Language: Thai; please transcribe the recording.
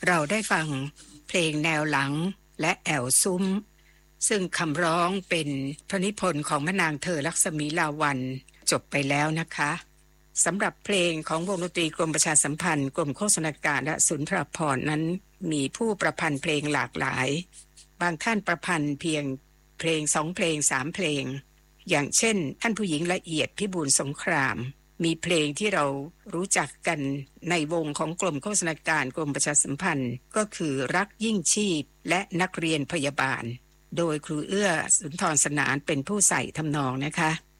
เราได้ฟังเพลงแนวหลังและแอวซุ้มซึ่งคำร้องเป็นพระนิพนธ์ของแม่นางเธอลักษมีลาวัลย์จบไปแล้วนะคะสำหรับเพลงของวงดนตรีกรมประชาสัมพันธ์กรมโฆษณาการและสุนทรภรณ์นั้นมีผู้ประพันธ์เพลงหลากหลายบางท่านประพันธ์เพียงเพลง2เพลง3เพลงอย่างเช่นท่านผู้หญิงละเอียดพิบูลสงครามมีเพลงที่เรารู้จักกันในวงของกรมโฆษณาการกรมประชาสัมพันธ์ก็คือรักยิ่งชีพและนักเรียนพยาบาลโดยครูเอื้อสุนทรสนานเป็นผู้ใส่ทำนองนะคะ